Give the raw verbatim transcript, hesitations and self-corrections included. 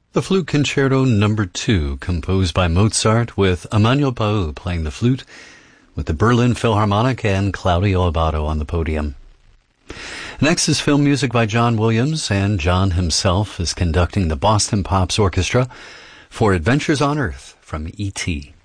The Flute Concerto Number two, composed by Mozart, with Emmanuel Pau playing the flute, with the Berlin Philharmonic and Claudio Abbado on the podium. Next is film music by John Williams, and John himself is conducting the Boston Pops Orchestra for Adventures on Earth from E T